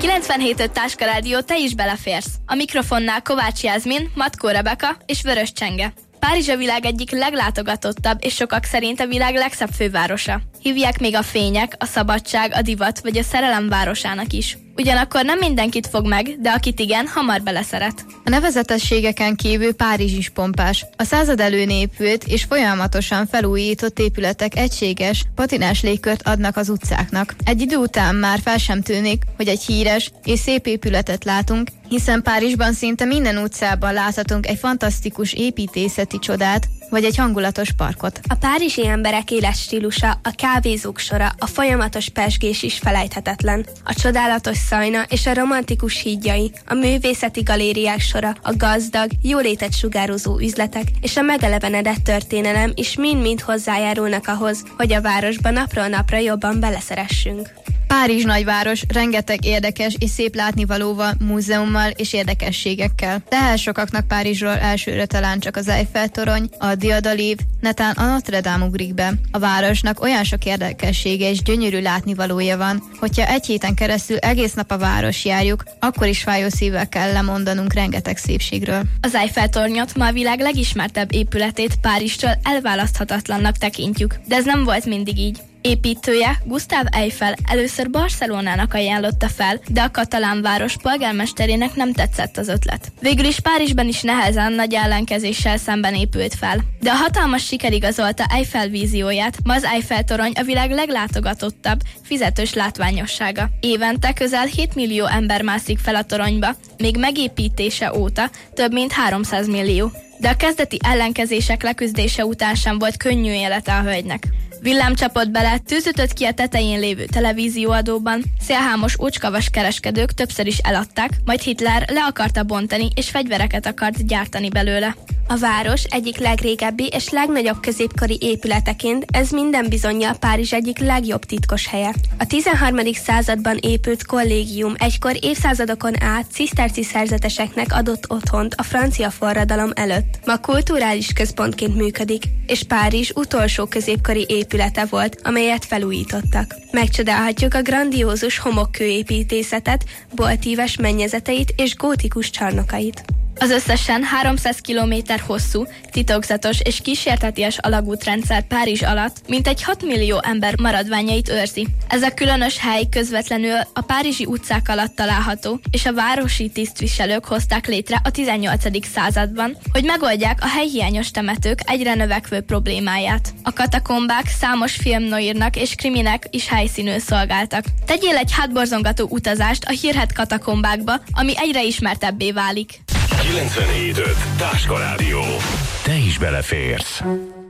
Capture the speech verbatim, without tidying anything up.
kilencvenhét öt Táska Rádió, te is beleférsz. A mikrofonnál Kovács Jászmin, Matkó Rebeka és Vörös Csenge. Párizs a világ egyik leglátogatottabb és sokak szerint a világ legszebb fővárosa. Hívják még a fények, a szabadság, a divat vagy a szerelem városának is. Ugyanakkor nem mindenkit fog meg, de akit igen, hamar beleszeret. A nevezetességeken kívül Párizs is pompás. A század előn épült és folyamatosan felújított épületek egységes, patinás légkört adnak az utcáknak. Egy idő után már fel sem tűnik, hogy egy híres és szép épületet látunk, hiszen Párizsban szinte minden utcában láthatunk egy fantasztikus építészeti csodát, vagy egy hangulatos parkot. A párizsi emberek életstílusa, a kávézók sora, a folyamatos pezsgés is felejthetetlen. A csodálatos szajna és a romantikus hídjai, a művészeti galériák sora, a gazdag, jólétet sugározó üzletek és a megelevenedett történelem is mind-mind hozzájárulnak ahhoz, hogy a városban napról napra jobban beleszeressünk. Párizs nagyváros rengeteg érdekes és szép látnivalóval, múzeummal és érdekességekkel. Lehet sokaknak Párizsról elsőre talán csak az Eiffel-torony, a Diadalív, netán a Notre Dame ugrik be. A városnak olyan sok érdekessége és gyönyörű látnivalója van, hogyha egy héten keresztül egész nap a város járjuk, akkor is fájó szívvel kell lemondanunk rengeteg szépségről. Az Eiffel-tornyot ma a világ legismertebb épületét Párizstól elválaszthatatlannak tekintjük, de ez nem volt mindig így. Építője, Gustave Eiffel először Barcelonának ajánlotta fel, de a katalán város polgármesterének nem tetszett az ötlet. Végül is Párizsban is nehezen nagy ellenkezéssel szemben épült fel. De a hatalmas siker igazolta Eiffel vízióját, ma az Eiffel-torony a világ leglátogatottabb, fizetős látványossága. Évente közel hét millió ember mászik fel a toronyba, még megépítése óta több mint háromszáz millió. De a kezdeti ellenkezések leküzdése után sem volt könnyű élete a hölgynek. Villám csapott bele, tűz ütött ki a tetején lévő televízióadóban, szélhámos ócskavas kereskedők többször is eladták, majd Hitler le akarta bontani és fegyvereket akart gyártani belőle. A város egyik legrégebbi és legnagyobb középkori épületeként ez minden bizonnyal Párizs egyik legjobb titkos helye. A tizenharmadik században épült kollégium egykor évszázadokon át ciszterci szerzeteseknek adott otthont a francia forradalom előtt. Ma kulturális központként működik, és Párizs utolsó középkori épülete volt, amelyet felújítottak. Megcsodálhatjuk a grandiózus homokkőépítészetet, boltíves mennyezeteit és gótikus csarnokait. Az összesen háromszáz kilométer hosszú, titokzatos és kísérteties alagútrendszer Párizs alatt mintegy hat millió ember maradványait őrzi. Ez a különös hely közvetlenül a párizsi utcák alatt található, és a városi tisztviselők hozták létre a tizennyolcadik században, hogy megoldják a helyhiányos temetők egyre növekvő problémáját. A katakombák számos filmnoírnak és kriminek is helyszínül szolgáltak. Tegyél egy hátborzongató utazást a hírhedt katakombákba, ami egyre ismertebbé válik. kilencvenhét öt Táska Rádió. Te is beleférsz.